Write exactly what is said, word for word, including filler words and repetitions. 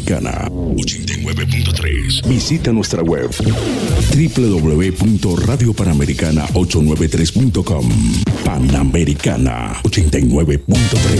Panamericana ochenta y nueve punto tres. Visita nuestra web doble u doble u doble u punto radio panamericana ochocientos noventa y tres punto com. Panamericana ochenta y nueve punto tres.